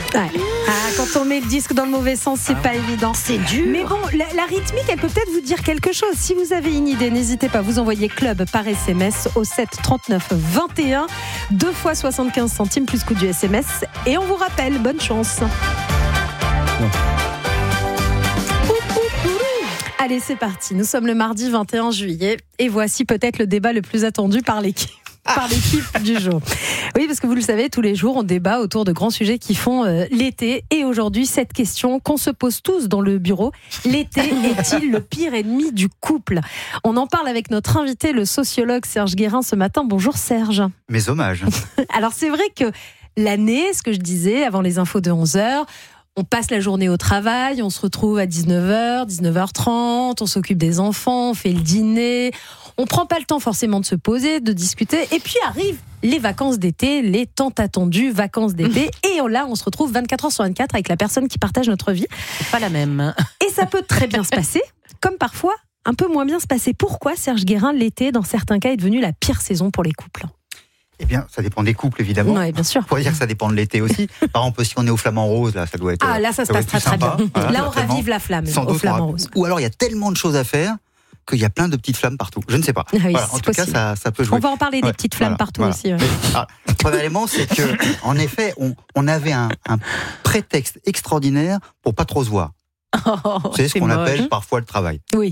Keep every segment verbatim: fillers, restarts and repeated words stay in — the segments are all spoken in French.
Ouais. Ah, quand on met le disque dans le mauvais sens, c'est ah, pas évident. C'est dur. Mais bon, la, la rythmique, elle peut peut-être vous dire quelque chose. Si vous avez une idée, n'hésitez pas. Vous envoyez club par S M S au sept trente-neuf vingt et un. Deux fois soixante-quinze centimes plus coût du S M S. Et on vous rappelle, bonne chance. Non. Allez, c'est parti. Nous sommes le mardi vingt et un juillet. Et voici peut-être le débat le plus attendu par l'équipe. par l'équipe du jour. Oui, parce que vous le savez, tous les jours, on débat autour de grands sujets qui font euh, l'été. Et aujourd'hui, cette question qu'on se pose tous dans le bureau, l'été est-il le pire ennemi du couple ? On en parle avec notre invité, le sociologue Serge Guérin, ce matin. Bonjour Serge. Mes hommages. Alors c'est vrai que l'année, ce que je disais avant les infos de onze heures, on passe la journée au travail, on se retrouve à dix-neuf heures, dix-neuf heures trente, on s'occupe des enfants, on fait le dîner. On prend pas le temps forcément de se poser, de discuter. Et puis arrivent les vacances d'été, les tant attendues vacances d'été. Et là, on se retrouve vingt-quatre heures sur vingt-quatre avec la personne qui partage notre vie. C'est pas la même. Et ça peut très bien se passer, comme parfois un peu moins bien se passer. Pourquoi, Serge Guérin, l'été, dans certains cas, est devenu la pire saison pour les couples ? Eh bien, ça dépend des couples, évidemment. Oui, bien sûr. On pourrait dire que ça dépend de l'été aussi. Par exemple, si on est au Flamand Rose, là, ça doit être. Ah, là, ça se passe très, très bien. Voilà, là, on ravive la flamme Sans au doute, Flamand Rose. Ou alors, il y a tellement de choses à faire qu'il y a plein de petites flammes partout. Je ne sais pas. Ah oui, voilà, en tout possible. cas, ça, ça peut jouer. On va en parler des ouais, petites flammes voilà, partout voilà. aussi. Ouais. Mais, ah, le premier élément, c'est que, en effet, on, on avait un, un prétexte extraordinaire pour pas trop se voir. Oh, c'est ce c'est qu'on moche. appelle parfois le travail. Oui.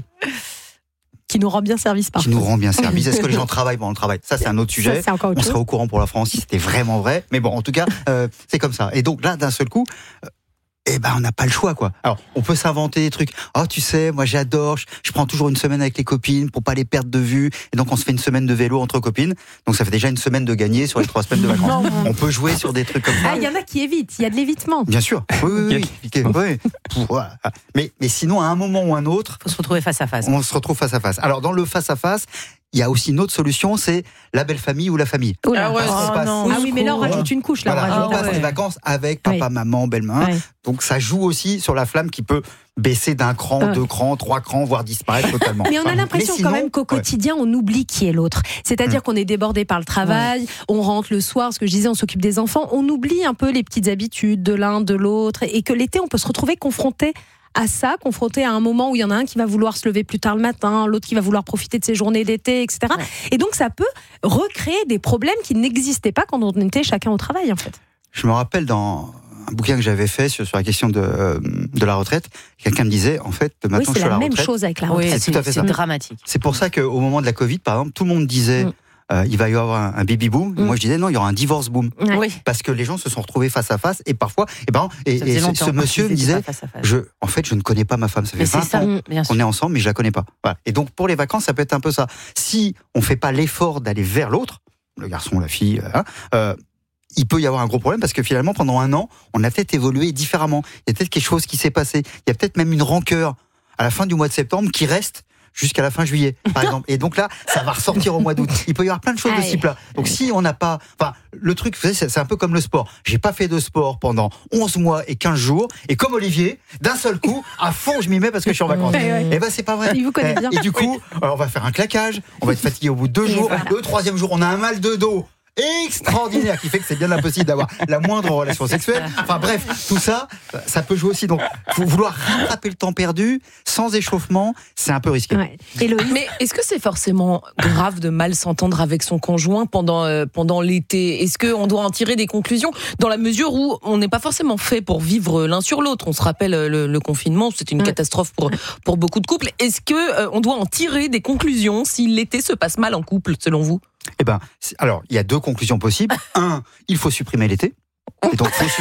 Qui nous rend bien service parfois. Qui nous rend bien service. Est-ce que les gens travaillent pendant le travail ? Ça, c'est un autre sujet. Ça, c'est encore autre on chose. serait au courant pour la France si c'était vraiment vrai. Mais bon, en tout cas, euh, c'est comme ça. Et donc là, d'un seul coup, euh, eh ben, on n'a pas le choix, quoi. Alors, on peut s'inventer des trucs. Oh, tu sais, moi, j'adore. Je, je prends toujours une semaine avec les copines pour pas les perdre de vue. Et donc, on se fait une semaine de vélo entre copines. Donc, ça fait déjà une semaine de gagner sur les trois semaines de vacances. On peut jouer sur des trucs comme ça. Ah, il y en a qui évitent. Il y a de l'évitement. Bien sûr. Oui, oui, oui. oui. oui. Mais, mais sinon, à un moment ou un autre, faut se retrouver face à face. On se retrouve face à face. Alors, dans le face à face, il y a aussi une autre solution, c'est la belle famille ou la famille. Oh là, ah, ouais, oh passe, non. Ah oui, mais là on rajoute une couche. Là, voilà, on, rajoute, on passe ah ouais. les vacances avec papa, oui. maman, belle-maman. Oui. Donc ça joue aussi sur la flamme qui peut baisser d'un cran, ouais. deux crans, trois crans, voire disparaître totalement. Mais on a l'impression sinon, quand même qu'au quotidien, ouais. on oublie qui est l'autre. C'est-à-dire mmh. qu'on est débordé par le travail, ouais. on rentre le soir, ce que je disais, on s'occupe des enfants, on oublie un peu les petites habitudes de l'un, de l'autre, et que l'été, on peut se retrouver confronté à ça, confronté à un moment où il y en a un qui va vouloir se lever plus tard le matin, l'autre qui va vouloir profiter de ses journées d'été, et cetera. Ouais. Et donc, ça peut recréer des problèmes qui n'existaient pas quand on était chacun au travail, en fait. Je me rappelle dans un bouquin que j'avais fait sur, sur la question de, euh, de la retraite, quelqu'un me disait, en fait, maintenant oui, je suis à la retraite... c'est la même chose avec la retraite. Oui, c'est tout à fait c'est ça. dramatique. C'est pour ça qu'au moment de la Covid, par exemple, tout le monde disait... Mm. Euh, il va y avoir un, un baby boom. Mm. Moi, je disais non, il y aura un divorce boom. Oui. Parce que les gens se sont retrouvés face à face et parfois, et ben, et, et ce, ce monsieur me disait, face face. je, en fait, je ne connais pas ma femme. Ça fait vingt ça, ans qu'on est ensemble, mais je la connais pas. Voilà. Et donc, pour les vacances, ça peut être un peu ça. Si on fait pas l'effort d'aller vers l'autre, le garçon, la fille, hein, euh, il peut y avoir un gros problème parce que finalement, pendant un an, on a peut-être évolué différemment. Il y a peut-être quelque chose qui s'est passé. Il y a peut-être même une rancœur à la fin du mois de septembre qui reste jusqu'à la fin juillet, par exemple. Et donc là, ça va ressortir au mois d'août. Il peut y avoir plein de choses Aïe. de ce type-là. Donc si on n'a pas... Enfin, le truc, vous savez, c'est un peu comme le sport. J'ai pas fait de sport pendant onze mois et quinze jours. Et comme Olivier, d'un seul coup, à fond, je m'y mets parce que je suis en vacances. Ouais, ouais. Et ben, c'est pas vrai. Il vous connaît bien. Et du coup, on va faire un claquage. On va être fatigué au bout de deux et jours. Voilà. Le troisième jour, on a un mal de dos extraordinaire qui fait que c'est bien impossible d'avoir la moindre relation sexuelle. Enfin bref, tout ça, ça peut jouer aussi. Donc, vouloir rattraper le temps perdu sans échauffement, c'est un peu risqué. Ouais. Héloïse. Mais est-ce que c'est forcément grave de mal s'entendre avec son conjoint pendant euh, pendant l'été ? Est-ce qu'on doit en tirer des conclusions dans la mesure où on n'est pas forcément fait pour vivre l'un sur l'autre ? On se rappelle le, le confinement, c'était une ouais. catastrophe pour pour beaucoup de couples. Est-ce que euh, on doit en tirer des conclusions si l'été se passe mal en couple, selon vous ? Eh ben, alors, il y a deux conclusions possibles. Un, il faut supprimer l'été. Et donc, faut, su-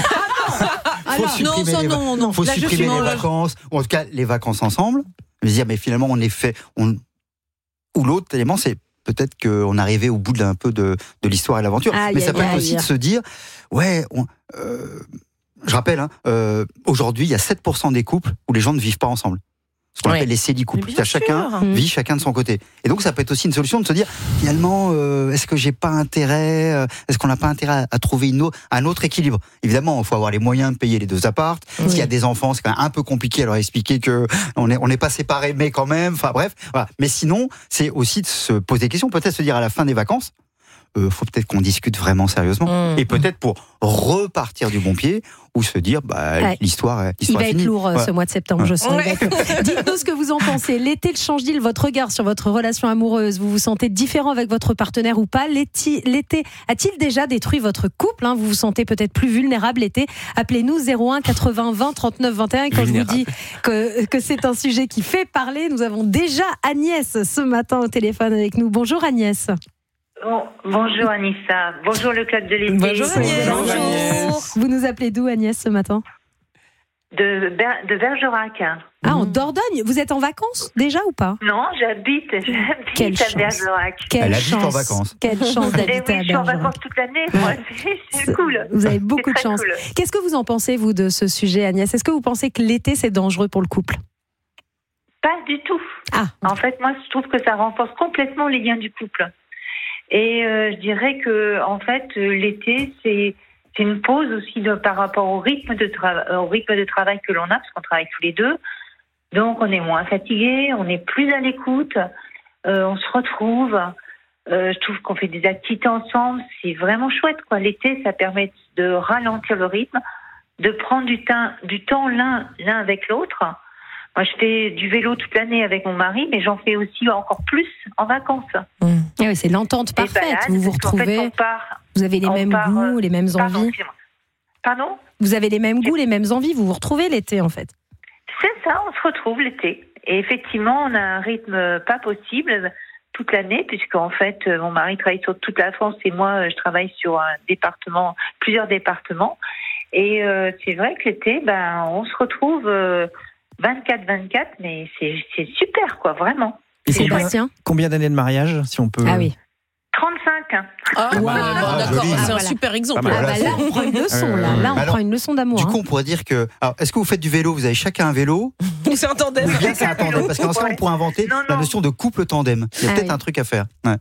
faut supprimer non, les, va- non, non. faut Là, supprimer suis... les non, vacances, ou en tout cas, les vacances ensemble. Je veux dire, mais finalement, on est fait... On... Ou l'autre élément, c'est peut-être qu'on arrivait au bout d'un peu de, de l'histoire et l'aventure. Aïe, mais ça aïe, peut être aïe. aussi de se dire, ouais, on, euh, je rappelle, hein, euh, aujourd'hui, il y a sept pour cent des couples où les gens ne vivent pas ensemble. Ce qu'on ouais. appelle les célicouples. Bien Chacun sûr. vit chacun de son côté. Et donc, ça peut être aussi une solution de se dire, finalement, euh, est-ce que j'ai pas intérêt, euh, est-ce qu'on n'a pas intérêt à, à trouver une autre, un autre équilibre ? Évidemment, il faut avoir les moyens de payer les deux appartes. Oui. S'il y a des enfants, c'est quand même un peu compliqué à leur expliquer que on est, on n'est pas séparés, mais quand même. Enfin, bref. Voilà. Mais sinon, c'est aussi de se poser des questions. Peut-être se dire à la fin des vacances, euh, faut peut-être qu'on discute vraiment sérieusement. Mmh. Et peut-être pour repartir du bon pied ou se dire, bah, Ouais. l'histoire, Il l'histoire va est être finie. lourd euh, Ouais. ce mois de septembre, je sens. Il va Ouais. être lourd. Dites-nous ce que vous en pensez. L'été, le change-t-il votre regard sur votre relation amoureuse? Vous vous sentez différent avec votre partenaire ou pas? L'été, l'été a-t-il déjà détruit votre couple, hein? Vous vous sentez peut-être plus vulnérable l'été? Appelez-nous zéro un quatre-vingts vingt trente-neuf vingt et un. Et quand je vous dis que, que c'est un sujet qui fait parler, nous avons déjà Agnès ce matin au téléphone avec nous. Bonjour Agnès. Bon, bonjour Anissa, bonjour le club de l'été. Bonjour Agnès. Bonjour, Agnès. Vous nous appelez d'où Agnès ce matin? De, Ber- de Bergerac. Ah, en Dordogne. Vous êtes en vacances déjà ou pas? Non, j'habite, j'habite Quelle à chance. Bergerac. Quelle Elle habite chance. en vacances. Quelle chance Et d'habiter oui, à je suis en Bergerac. vacances toute l'année, moi, c'est, c'est cool. Vous avez beaucoup C'est de très chance. cool. Qu'est-ce que vous en pensez, vous, de ce sujet, Agnès? Est-ce que vous pensez que l'été, c'est dangereux pour le couple? Pas du tout. Ah, En fait, moi, je trouve que ça renforce complètement les liens du couple. Et euh, je dirais que, en fait, euh, l'été, c'est, c'est une pause aussi de, par rapport au rythme de tra- au rythme de travail que l'on a, parce qu'on travaille tous les deux. Donc, on est moins fatigué, on est plus à l'écoute, euh, on se retrouve. Euh, je trouve qu'on fait des activités ensemble, c'est vraiment chouette, quoi. L'été, ça permet de ralentir le rythme, de prendre du temps, du temps l'un, l'un avec l'autre. Moi, je fais du vélo toute l'année avec mon mari, mais j'en fais aussi encore plus en vacances. ah oui, c'est l'entente Des parfaite. balades, Vous vous parce qu'en fait, retrouvez, on part, vous avez les on mêmes part, goûts, euh, les mêmes pardon, envies. excusez-moi. Pardon? Vous avez les mêmes goûts, les mêmes envies. Vous vous retrouvez l'été, en fait. C'est ça, on se retrouve l'été. Et effectivement, on a un rythme pas possible toute l'année, puisqu'en fait, mon mari travaille sur toute la France et moi, je travaille sur un département, plusieurs départements. Et euh, c'est vrai que l'été, ben, on se retrouve euh, vingt-quatre vingt-quatre, mais c'est, c'est super, quoi, vraiment. Et c'est combien, Sébastien? combien d'années de mariage, si on peut... Ah oui. trente-cinq. Hein. Ah, Wow. bon, Ah, d'accord, joli. c'est un Voilà. super exemple. Pas Ah mal. bah là, on prend une leçon. Euh, Là, là on alors, prend une leçon d'amour. Du hein. coup, on pourrait dire que. Alors, est-ce que vous faites du vélo? Vous avez chacun un vélo? Ou c'est un tandem. Ou bien c'est un tandem? Parce qu'en ça, on pourrait inventer Non, la non. notion de couple tandem. Il y a Ah peut-être oui. un truc à faire. Ouais.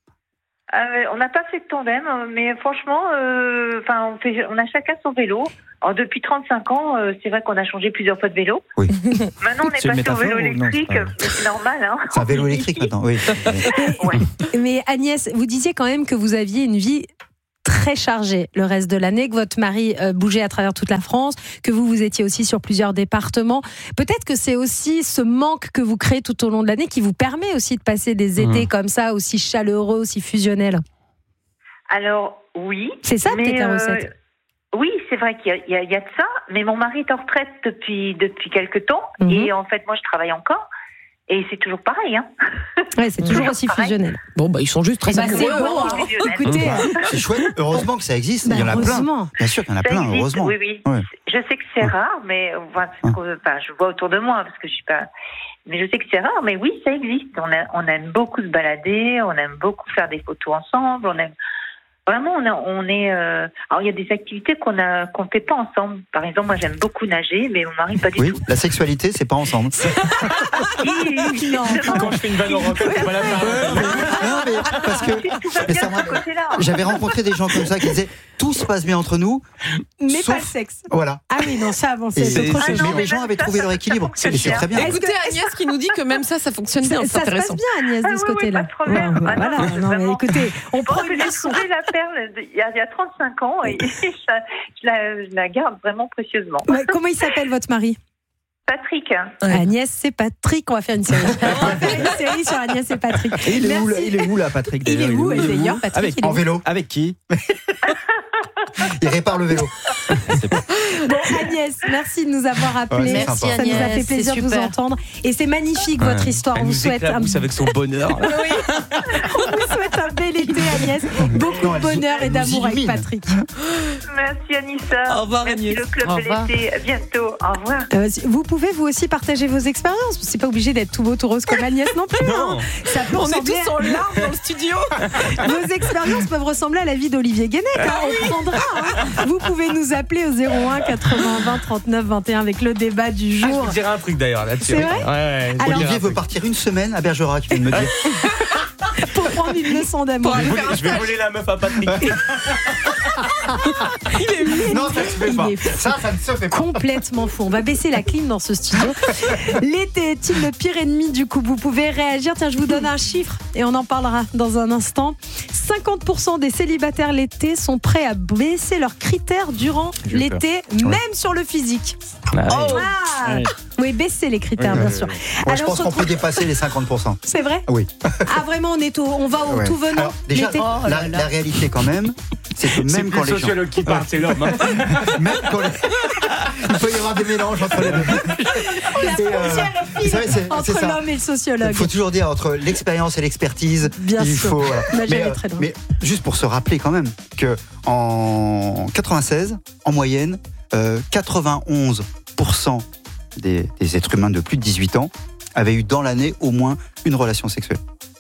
Euh, on n'a pas fait de tandem, mais franchement, euh, enfin, on, fait, on a chacun son vélo. Alors, depuis trente-cinq ans, euh, c'est vrai qu'on a changé plusieurs fois de vélo. Oui. Maintenant, on est C'est une passé au vélo métaphore ou non, électrique, c'est pas- mais c'est normal. Hein. C'est un vélo électrique maintenant, oui. Ouais. Mais Agnès, vous disiez quand même que vous aviez une vie très chargée le reste de l'année, que votre mari euh, bougeait à travers toute la France, que vous, vous étiez aussi sur plusieurs départements. Peut-être que c'est aussi ce manque que vous créez tout au long de l'année qui vous permet aussi de passer des étés Mmh. comme ça, aussi chaleureux, aussi fusionnels. Alors, oui. C'est ça mais, peut-être la euh, recette. Oui, c'est vrai qu'il y a, il y a- il y a de ça, mais mon mari est en retraite depuis, depuis quelques temps, Mhm. et en fait, moi, je travaille encore, et c'est toujours pareil. Hein. Ouais, c'est toujours toujours aussi pareil. fusionnel. Bon, bah, ils sont juste très Bah, amoureux. c'est hein. bon. Vraiment fusionnel. Écoutez, euh, C'est chouette. Heureusement que ça existe. bah, Il y en a plein. heureusement. Bien sûr qu'il y en a Ça plein, existe, heureusement. Oui, oui. Ouais. Je sais que c'est Ouais. rare, mais enfin, c'est ce que- enfin, je vois autour de moi parce que je suis pas. Mais je sais que c'est rare, mais oui, ça existe. On, a, on aime beaucoup se balader, on aime beaucoup faire des photos ensemble, on aime. Vraiment, on, a, on est. Euh... Alors, il y a des activités qu'on a qu'on fait pas ensemble. Par exemple, moi, j'aime beaucoup nager, mais mon mari pas du Oui, tout. la sexualité, c'est pas ensemble. Non. Quand je fais une vanne au rock, c'est pas la fin. Non, mais parce que Tout va mais bien ça de me ce rappelle- côté-là. j'avais rencontré des gens comme ça qui disaient tout se passe bien entre nous. Mais Sauf- pas le sexe. Voilà. Ah oui, non, ça avance. Et C'est c'est- autre c'est- chose. Ah non, mais mais les gens même avaient ça, trouvé ça leur équilibre. fonctionne Et c'est bien. très bien. Est-ce Écoutez, que- Agnès qui nous dit que même ça, ça fonctionne bien. Ça, C'est ça se passe intéressant. bien, Agnès, Ah de oui, ce oui, côté-là. pas de problème. Ouais, bah, Ah non, voilà, c'est non, mais vraiment- écoutez, on Je prend pense que une j'ai leçon. trouvé la perle de- il y a, il y a trente-cinq ans et je, je la, je la garde vraiment précieusement. Ouais, comment il s'appelle votre mari? Patrick, Ouais. Agnès, c'est Patrick. On va faire une série. On va faire une série sur Agnès et Patrick. Et il est, où, là, Merci. il est où là, Patrick Il est d'ailleurs où, et d'ailleurs, Patrick, Avec, il est En vélo. avec qui Il répare le vélo. Bon, Agnès, merci de nous avoir appelés. Ouais, c'est Merci, sympa. Ça nous a Agnès, fait plaisir c'est de vous super. entendre. Et c'est magnifique, votre histoire. Elle On vous nous souhaite un, éclabousse avec son bonheur. on vous souhaite un bel été, Agnès. Beaucoup Non, de elle bonheur nous- et elle d'amour nous avec illumine. Patrick. merci Anissa. Au revoir, merci Agnès. le club Au de revoir. l'été. À bientôt. Au revoir. Euh, vous pouvez vous aussi partager vos expériences. C'est pas obligé d'être tout beau, tout rose comme Agnès non plus. Non. hein. Ça peut On est ressembler tous en larmes dans le studio. Vos expériences peuvent ressembler à la vie d'Olivier Guénec. Hein, on prendra. Hein. Vous pouvez nous appeler au zéro un quatre-vingts vingt trente-neuf vingt et un avec le débat du Ah, je jour. vous dirai un truc d'ailleurs là-dessus. C'est vrai Ouais, ouais, je Alors- vous dirai Olivier un veut truc. partir une semaine à Bergerac, il vient de me dire. Pour prendre une leçon d'amour. Pour aller Je faire un vais- Je vais stage. voler la meuf à Patrick. Il est Non, Non, ça ne se fait Il pas. est fou. Ça, ça ne se fait pas. Complètement fou. On va baisser la clim dans ce studio. L'été est-il le pire ennemi du couple ? Vous pouvez réagir. Tiens, je vous donne un chiffre et on en parlera dans un instant. cinquante pour cent des célibataires l'été sont prêts à baisser leurs critères durant J'ai l'été, même sur le physique. Ah, Oh, ouais. ah oui, baisser les critères, Oui, bien oui, sûr. oui. Moi, je Alors, pense qu'on surtout- peut dépasser les cinquante pour cent. C'est vrai ? Oui. Ah, vraiment, on est au, on va au Ouais. tout venant. Alors, déjà, l'été. Oh là la, là. la réalité quand même, c'est que C'est même plus quand le les gens... sociologue qui parle, c'est l'homme. hein. Même quand les... Il peut y avoir des mélanges entre les deux. La Et, euh, frontière est fine vous savez, c'est- c'est entre ça. l'homme et le sociologue. Il faut toujours dire entre l'expérience et l'expertise. Bien il sûr. faut. voilà. On n'a jamais mais, euh, très loin. mais juste pour se rappeler quand même que en quatre-vingt-seize, en moyenne, euh, quatre-vingt-onze pour cent des, des êtres humains de plus de dix-huit ans avaient eu dans l'année au moins une relation sexuelle.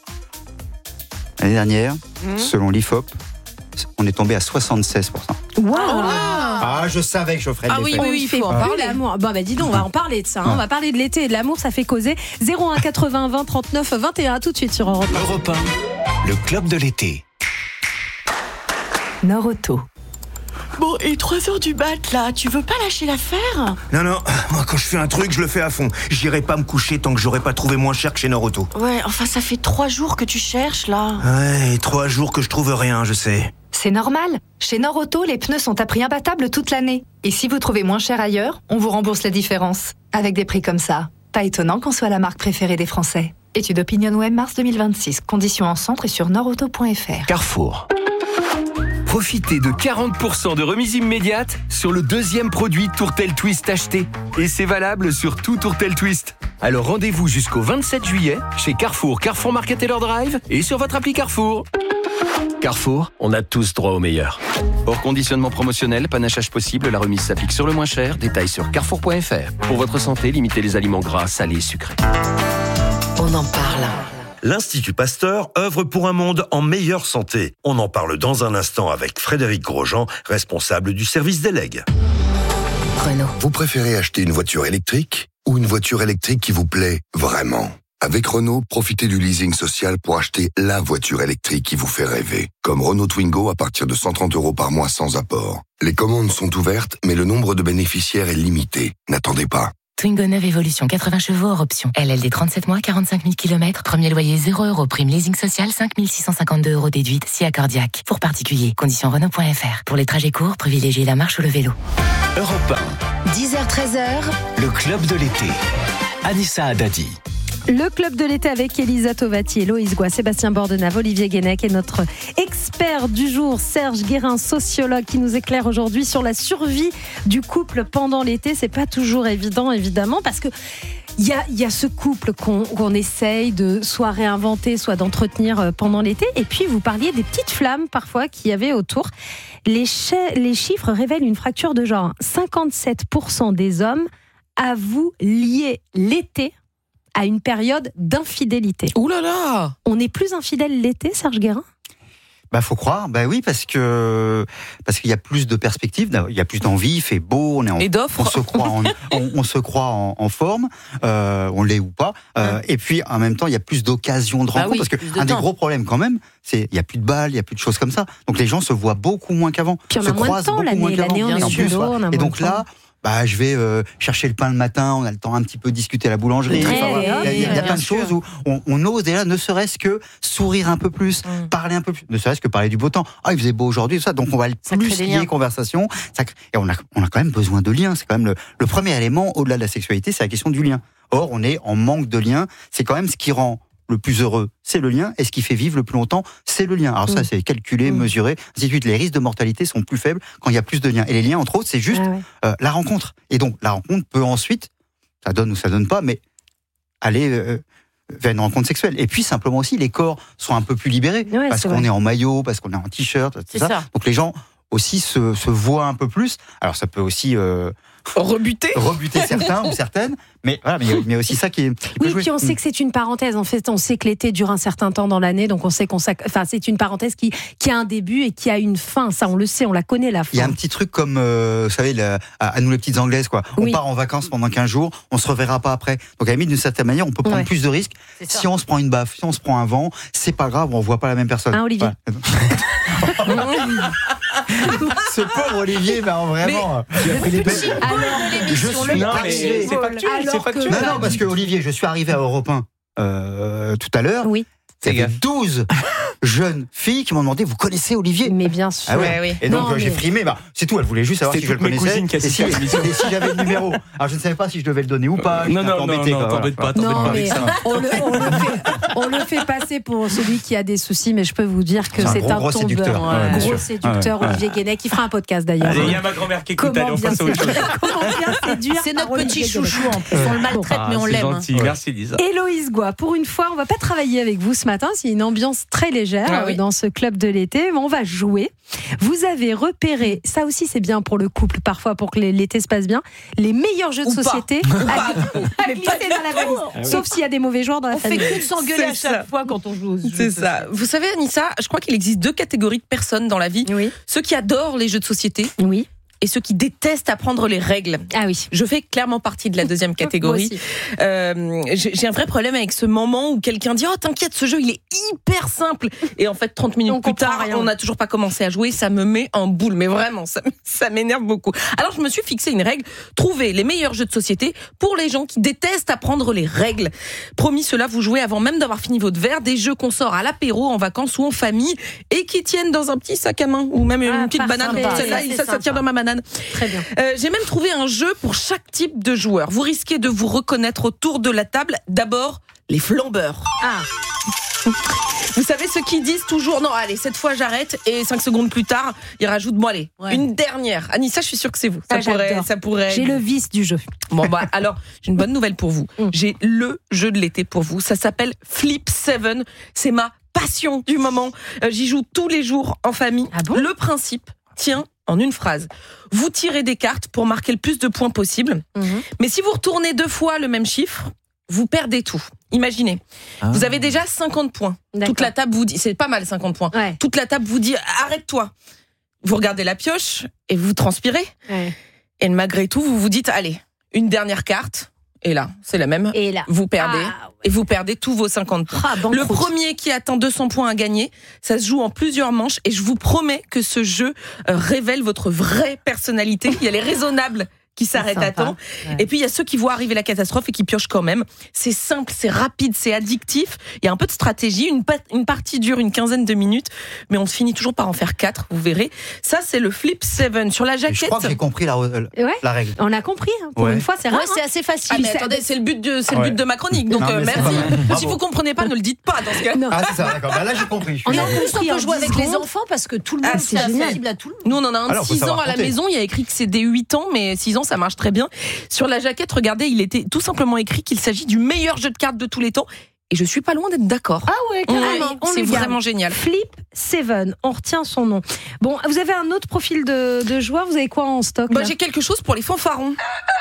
L'année dernière, Mmh. selon l'I F O P, on est tombé à soixante-seize pour cent. Waouh. Ah, je savais que je ferais Ah le oui, l'effet. oui, On il fait faut en plus parler. l'amour. Bon, bah dis donc, on va en parler de ça. hein. On va parler de l'été et de l'amour, ça fait causer. zéro un quatre-vingts vingt trente-neuf vingt et un, tout de suite sur Europe Europe un, le club de l'été. un. Nord-Auto. Bon, et trois heures du mat, là, tu veux pas lâcher l'affaire ? Non, non, moi quand je fais un truc, je le fais à fond. J'irai pas me coucher tant que j'aurai pas trouvé moins cher que chez Nord-Auto. Ouais, enfin, ça fait trois jours que tu cherches, là. Ouais, et trois jours que je trouve rien, je sais. C'est normal. Chez Nord-Auto, les pneus sont à prix imbattable toute l'année. Et si vous trouvez moins cher ailleurs, on vous rembourse la différence. Avec des prix comme ça, pas étonnant qu'on soit la marque préférée des Français. Étude OpinionWay mars deux mille vingt-six. Conditions en centre et sur nordauto point f r. Carrefour. Profitez de quarante pour cent de remise immédiate sur le deuxième produit Tourtel Twist acheté. Et c'est valable sur tout Tourtel Twist. Alors rendez-vous jusqu'au vingt-sept juillet chez Carrefour, Carrefour Market Taylor Drive et sur votre appli Carrefour. Carrefour, on a tous droit au meilleur. Hors conditionnement promotionnel, panachage possible, la remise s'applique sur le moins cher. Détails sur carrefour point f r. Pour votre santé, limitez les aliments gras, salés, sucrés. On en parle. L'Institut Pasteur œuvre pour un monde en meilleure santé. On en parle dans un instant avec Frédéric Grosjean, responsable du service des legs. Renault. Vous préférez acheter une voiture électrique ou une voiture électrique qui vous plaît vraiment ? Avec Renault, profitez du leasing social pour acheter la voiture électrique qui vous fait rêver. Comme Renault Twingo à partir de cent trente euros par mois sans apport. Les commandes sont ouvertes, mais le nombre de bénéficiaires est limité. N'attendez pas. Twingo neuve Evolution, quatre-vingts chevaux hors option. L L D trente-sept mois, quarante-cinq mille kilomètres. Premier loyer zéro euros. Prime leasing social cinq mille six cent cinquante-deux euros déduite. Si accordiaque. Pour particulier. Conditions Renault point f r. Pour les trajets courts, privilégiez la marche ou le vélo. Europe dix heures treize heures. un, le club de l'été. Anissa Haddadi. Le club de l'été avec Elisa Tovati, Héloïse Goua, Sébastien Bordenave, Olivier Guénec et notre expert du jour, Serge Guérin, sociologue, qui nous éclaire aujourd'hui sur la survie du couple pendant l'été. C'est pas toujours évident, évidemment, parce que il y a, y a ce couple qu'on, qu'on essaye de soit réinventer, soit d'entretenir pendant l'été. Et puis, vous parliez des petites flammes, parfois, qu'il y avait autour. Les, chi- les chiffres révèlent une fracture de genre. cinquante-sept pour cent des hommes avouent lier l'été à une période d'infidélité. Ouh là là. On est plus infidèle l'été, Serge Guérin ? Bah faut croire, bah oui, parce que parce qu'il y a plus de perspectives, il y a plus d'envie, il fait beau, on est en, Et d'offres. on se croit en, on, on se croit en, en forme, euh, on l'est ou pas. Euh, Hein. Et puis en même temps, il y a plus d'occasions de Bah rencontres oui, parce que plus de un des temps. gros problèmes quand même, c'est il y a plus de balles, il y a plus de choses comme ça. Donc les gens se voient beaucoup moins qu'avant, Puis on se a moins de croisent temps, beaucoup l'année- moins qu'avant. l'année, on Et est en sous plus, l'eau, voilà. on a Et moins donc de temps. là. Bah, je vais euh, chercher le pain le matin, on a le temps un petit peu discuter à la boulangerie. Ouais, Enfin, voilà. ouais, il y a, il y a ouais, plein bien de sûr. choses où on, on ose déjà, ne serait-ce que sourire un peu plus, Mm. parler un peu plus, ne serait-ce que parler du beau temps. Ah, il faisait beau aujourd'hui, tout ça. Donc on va Ça plus crée des lier liens. conversation. Ça crée- et on a, on a quand même besoin de liens. C'est quand même le, le premier élément au-delà de la sexualité, c'est la question du lien. Or, on est en manque de liens. C'est quand même ce qui rend le plus heureux, c'est le lien, et ce qui fait vivre le plus longtemps, c'est le lien. Alors ça, Mm. c'est calculé, Mm. mesuré, ainsi de suite. Les risques de mortalité sont plus faibles quand il y a plus de liens. Et les liens, entre autres, c'est juste Ah ouais. euh, la rencontre. Et donc, la rencontre peut ensuite, ça donne ou ça donne pas, mais aller euh, vers une rencontre sexuelle. Et puis, simplement aussi, les corps sont un peu plus libérés, Ouais, parce c'est qu'on vrai. est en maillot, parce qu'on est en t-shirt, tout C'est ça. ça. Donc les gens aussi se, se voient un peu plus. Alors ça peut aussi euh, Rebuté. rebuter certains ou certaines, mais voilà, mais il y a- mais aussi ça qui, est, qui peut Oui, jouer. puis on sait que c'est une parenthèse. En fait, on sait que l'été dure un certain temps dans l'année, donc on sait qu'on sac... enfin, c'est une parenthèse qui, qui a un début et qui a une fin. Ça, on le sait, on la connaît, la fin. Il y a un petit truc comme, euh, vous savez, la- à, à nous les petites anglaises, quoi. On Oui. part en vacances pendant quinze jours, on se reverra pas après. Donc à la limite, d'une certaine manière, on peut prendre Ouais. plus de risques. C'est ça. Si on se prend une baffe, si on se prend un vent, c'est pas grave, on voit pas la même personne. Hein, Olivier ? Voilà. Ce pauvre Olivier, bah, vraiment. Mais, il a pris les petit bêtes. boule de l'émission, le suis Non, mais arrivé- c'est factuel, Alors c'est factuel. que- Non, non, parce que Olivier, je suis arrivé à Europe un euh, tout à l'heure. Oui. Il y avait gaffe. douze jeunes filles qui m'ont demandé, vous connaissez Olivier? Mais bien sûr. Ah ouais. Ouais, oui. Et donc Non, euh, j'ai mais- frimé, bah, c'est tout, elle voulait juste savoir C'était si je le toutes mes connaissais cousines qui et si, assistaient à l'émission. et si j'avais le numéro. Alors je ne savais pas si je devais le donner ou pas. Non, j'étais un non, peu non, embêté, non, quoi, t'embête voilà. pas, t'embête Non, pas mais avec ça. on le, on, le fait, on le fait passer pour celui qui a des soucis, mais je peux vous dire que C'est un c'est gros, un gros tombeur. séducteur. Un Ouais, bien gros sûr. séducteur, Ouais, ouais. Olivier Guénec, qui fera un podcast d'ailleurs. Allez, il y a ma grand-mère qui écoute, allez, Comment on bien, passe à autre chose. comment bien séduire C'est par notre Olivier petit Guénec. chouchou en plus. On le maltraite, Ah, mais on c'est l'aime. gentil, merci Lisa. Héloïse Goua, pour une fois, on va pas travailler avec vous ce matin. C'est une ambiance très légère Ah oui. euh, dans ce club de l'été, mais on va jouer. Vous avez repéré, ça aussi c'est bien pour le couple, parfois pour que l'été se passe bien, les meilleurs jeux de Ou pas. société à, à glisser dans la valise. Sauf s'il y a des mauvais joueurs dans la On fait famille. que de s'engueuler à C'est ça. chaque fois quand on joue. aux jeux C'est de ça. Vous savez, Anissa, je crois qu'il existe deux catégories de personnes dans la vie. Oui. Ceux qui adorent les jeux de société Oui. et ceux qui détestent apprendre les règles. Ah oui. Je fais clairement partie de la deuxième catégorie. Moi aussi. Euh, j'ai j'ai un vrai problème avec ce moment où quelqu'un dit « Oh, t'inquiète, ce jeu, il est hyper simple !» Et en fait, trente minutes On plus comprend tard, rien. on n'a toujours pas commencé à jouer. Ça me met en boule. Mais vraiment, ça, m- ça m'énerve beaucoup. Alors, je me suis fixé une règle. Trouver les meilleurs jeux de société pour les gens qui détestent apprendre les règles. Promis, cela, vous jouez avant même d'avoir fini votre verre. Des jeux qu'on sort à l'apéro, en vacances ou en famille et qui tiennent dans un petit sac à main ou même Ah, une petite parfait. banane. Ça, Celle-là, c'est ça, ça sympa. tient dans ma banane. Très bien. Euh, j'ai même trouvé un jeu pour chaque type de joueur. Vous risquez de vous reconnaître autour de la table. D'abord, les flambeurs. Ah. Vous savez ceux qui disent toujours non, allez, cette fois j'arrête, et cinq secondes plus tard, ils rajoutent bon allez, Ouais. une dernière. Anissa, je suis sûre que c'est vous. Ça Ah, pourrait, j'adore. ça pourrait. J'ai le vice du jeu. Bon bah alors, j'ai une bonne nouvelle pour vous. Mm. J'ai le jeu de l'été pour vous. Ça s'appelle Flip seven. C'est ma passion du moment. Euh, J'y joue tous les jours en famille. Ah bon Le principe tient en une phrase. Vous tirez des cartes pour marquer le plus de points possible. Mhm. Mais si vous retournez deux fois le même chiffre, vous perdez tout. Imaginez, Ah. vous avez déjà cinquante points. D'accord. Toute la table vous dit, c'est pas mal cinquante points. Ouais. Toute la table vous dit, arrête-toi. Vous regardez la pioche et vous transpirez. Ouais. Et malgré tout, vous vous dites, allez, une dernière carte. Et là, c'est la même. Et là. Vous perdez. Ah, ouais. Et vous perdez tous vos cinquante points. Ah, banqueroute. Le premier qui atteint deux cents points à gagner, ça se joue en plusieurs manches. Et je vous promets que ce jeu euh, révèle votre vraie personnalité. Il y a les raisonnables qui s'arrêtent à sympa. temps. Ouais. Et puis il y a ceux qui voient arriver la catastrophe et qui piochent quand même. C'est simple, c'est rapide, c'est addictif. Il y a un peu de stratégie. Une, pa- une partie dure une quinzaine de minutes, mais on finit toujours par en faire quatre, vous verrez. Ça, c'est le Flip seven. Sur la Et je jaquette... crois que j'ai compris la, Ouais. la règle. On a compris. hein. Pour Ouais. une fois, c'est Ouais, rare. c'est hein. assez facile. Ah mais c'est- attendez, c'est le but de c'est le Ouais. but de ma chronique. Donc Non, euh, mais c'est merci. pas mal. Bravo. Si vous comprenez pas, ne le dites pas dans ce cas. Non. Ah, c'est ça, d'accord. Bah, là, j'ai compris. Je suis Et en a plus, on compris en peut jouer dix avec les secondes. enfants parce que tout le Ah, monde c'est c'est génial. accessible à tout le monde. Nous, on en a un Alors, de faut six ans savoir à la compter. maison. Il y a écrit que c'est des huit ans, mais six ans, ça marche très bien. Sur la jaquette, regardez, il était tout simplement écrit qu'il s'agit du meilleur jeu de cartes de tous les temps. Et je suis pas loin d'être d'accord. Ah ouais, carrément. Allez, on C'est le garde. vraiment génial. Flip seven, on retient son nom. Bon, vous avez un autre profil de, de joueur, vous avez quoi en stock Bah, là j'ai quelque chose pour les fanfarons.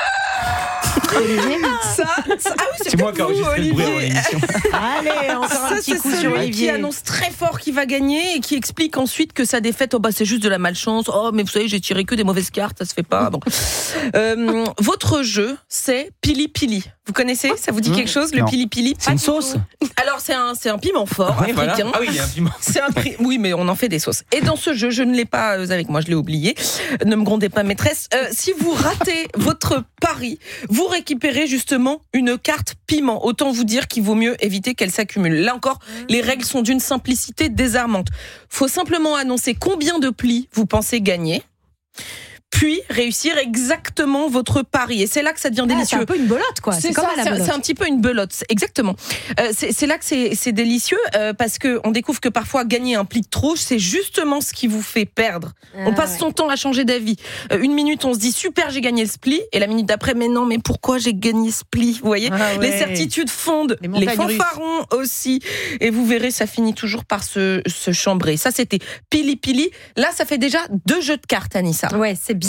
Ça, ça- ah oui, c'est C'est moi qui ai peut-être vous, enregistré le bruit avant Olivier. l'émission. Allez, encore Ça, un petit c'est coup sur celui qui Olivier. annonce très fort qu'il va gagner et qui explique ensuite que sa défaite, oh bah c'est juste de la malchance. Oh mais vous savez, j'ai tiré que des mauvaises cartes, ça se fait pas. Bon. Euh, votre jeu, c'est Pili Pili. Vous connaissez? Ça vous dit quelque chose, le Non. Pili Pili? C'est une sauce. Alors c'est un, c'est un piment fort Ouais, voilà. africain. Ah oui, il y a un piment. C'est un prix. Oui, mais on en fait des sauces. Et dans ce jeu, je ne l'ai pas euh, avec moi, je l'ai oublié. Ne me grondez pas, maîtresse. Euh, si vous ratez votre pari, vous récupérez justement une carte piment. Autant vous dire qu'il vaut mieux éviter qu'elle s'accumule. Là encore, les règles sont d'une simplicité désarmante. Faut simplement annoncer combien de plis vous pensez gagner, puis réussir exactement votre pari. Et c'est là que ça devient Ah, C'est délicieux. un peu une belote, quoi. C'est C'est comme ça, à la c'est un- belote. c'est un petit peu une belote, c'est- exactement. Euh, c'est c'est là que c'est c'est délicieux euh, parce que on découvre que parfois gagner un pli de trop, c'est justement ce qui vous fait perdre. on Ah, passe ouais. son temps à changer d'avis. Euh, une minute, on se dit super, j'ai gagné le spli, et la minute d'après, mais non, mais pourquoi j'ai gagné ce pli? Vous voyez, Ah ouais. les certitudes fondent, Les les, montagnes russes. fanfarons aussi, et vous verrez, ça finit toujours par se, se chambrer. Ça, c'était Pili Pili. Là, ça fait déjà deux jeux de cartes, Anissa. Ouais, c'est bien.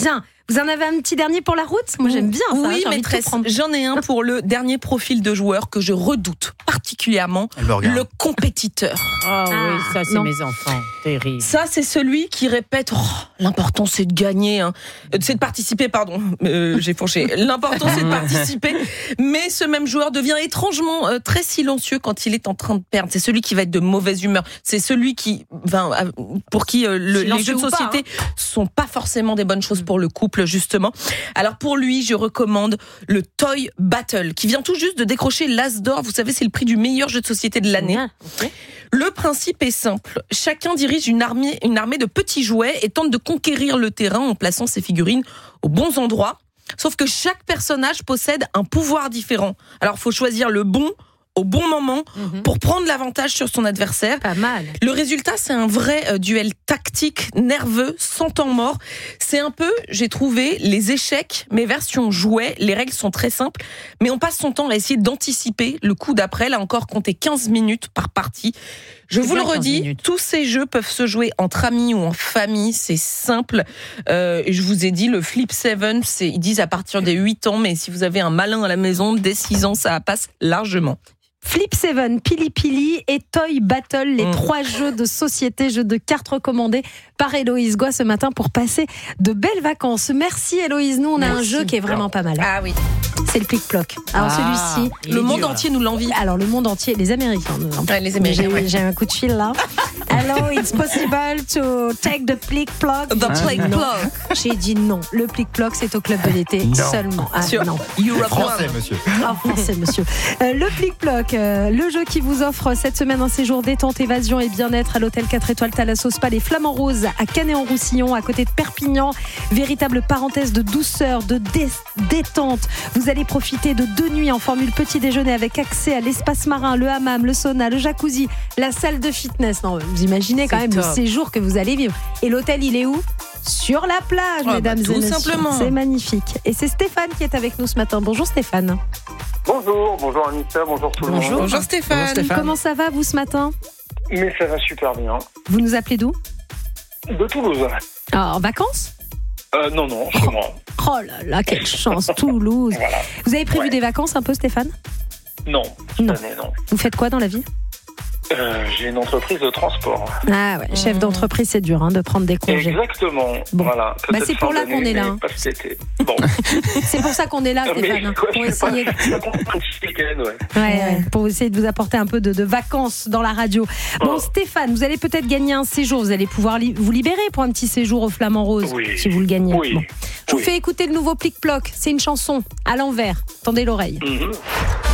Vous en avez un petit dernier pour la route? Moi, j'aime bien ça. Oui, j'ai envie de maîtresse, tout prendre. j'en ai un pour le dernier profil de joueur que je redoute particulièrement, le compétiteur. Ah oui, ça c'est non. mes enfants, terrible. Ça, c'est celui qui répète oh, l'important c'est de gagner, hein. Euh, c'est de participer, pardon, euh, j'ai fourché. L'important c'est de participer, mais ce même joueur devient étrangement euh, très silencieux quand il est en train de perdre. C'est celui qui va être de mauvaise humeur. C'est celui qui, enfin, euh, pour qui euh, le, les jeux de société pas, hein. sont pas forcément des bonnes choses pour le couple, justement. Alors pour lui, je recommande le Toy Battle, qui vient tout juste de décrocher l'As d'or. Vous savez, c'est le prix du meilleur jeu de société de l'année. Ah, okay. Le principe est simple. Chacun dirige une armée, une armée de petits jouets et tente de conquérir le terrain en plaçant ses figurines aux bons endroits. Sauf que chaque personnage possède un pouvoir différent. Alors, il faut choisir le bon au bon moment mmh. pour prendre l'avantage sur son adversaire. Pas mal. Le résultat, c'est un vrai euh, duel tactique, nerveux, sans temps mort. C'est un peu, j'ai trouvé, les échecs, mais version jouet. Les règles sont très simples, mais on passe son temps à essayer d'anticiper le coup d'après. Là encore, comptez quinze minutes par partie. Je c'est vous le redis, tous ces jeux peuvent se jouer entre amis ou en famille, c'est simple. Euh, je vous ai dit, le Flip sept, c'est, ils disent à partir des huit ans, mais si vous avez un malin à la maison, dès six ans, ça passe largement. Flip sept, Pili Pili et Toy Battle, les mmh. trois jeux de société, jeux de cartes recommandés par Héloïse Goy ce matin pour passer de belles vacances. Merci Héloïse, nous on a Merci. un jeu qui est vraiment pas mal. Ah oui. C'est le plic-ploc. Alors ah, celui-ci, le monde dur. entier nous l'envie. Alors le monde entier, les Américains nous l'envient. Ouais, les Américains. J'ai, ouais. j'ai un coup de fil là. Hello, it's possible to take the plic-ploc. The plic-ploc. J'ai dit non. Le plic-ploc, c'est au club de l'été non. seulement. Ah, Sur non. Français, monsieur. Ah, français, monsieur. Euh, le plic-ploc, euh, le jeu qui vous offre cette semaine un séjour détente, évasion et bien-être à l'hôtel quatre étoiles Thalasso Spa Les Flamands Roses à Canet-en-Roussillon, à côté de Perpignan. Véritable parenthèse de douceur, de dé- détente. Vous allez profiter de deux nuits en formule petit déjeuner avec accès à l'espace marin, le hammam, le sauna, le jacuzzi, la salle de fitness. Non, vous imaginez quand C'est même top. le séjour que vous allez vivre. Et l'hôtel, il est où ? Sur la plage, oh, mesdames bah, tout et messieurs. Simplement. C'est magnifique. Et c'est Stéphane qui est avec nous ce matin. Bonjour Stéphane. Bonjour, bonjour Anissa, bonjour tout bonjour. le monde. Bonjour Stéphane. bonjour Stéphane. Comment ça va vous ce matin ? Mais ça va super bien. Vous nous appelez d'où ? De Toulouse. Ah, en vacances ? euh, Non, non, chez oh. moi. Oh là là, quelle chance, Toulouse. Voilà. Vous avez prévu ouais. des vacances un peu Stéphane ? Non, cette non. année, non. Vous faites quoi dans la vie ? Euh, j'ai une entreprise de transport. Ah ouais, chef d'entreprise, c'est dur hein, de prendre des congés. Exactement. Bon. Voilà. Bah c'est pour là qu'on est là. Hein. Pas cet été. Bon. C'est pour ça qu'on est là, Stéphane. Mais, pour ouais, essayer. Pas, de... ouais. Ouais, ouais, pour essayer de vous apporter un peu de, de vacances dans la radio. Bon, oh. Stéphane, vous allez peut-être gagner un séjour. Vous allez pouvoir li- vous libérer pour un petit séjour au Flamand Rose, oui. si vous le gagnez. Oui. Bon. Je vous oui. fais écouter le nouveau Plic-Ploc. C'est une chanson à l'envers. Tendez l'oreille. Mm-hmm.